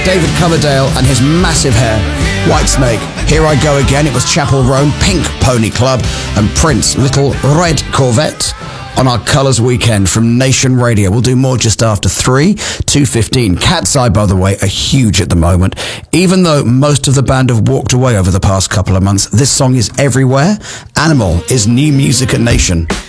David Coverdale and his massive hair. Whitesnake, Here I Go Again. It was Chapel Roan, Pink Pony Club, and Prince, Little Red Corvette. On our Colours Weekend from Nation Radio. We'll do more just after 3, 2:15. Cat's Eye, by the way, are huge at the moment. Even though most of the band have walked away over the past couple of months, this song is everywhere. Animal is new music at Nation.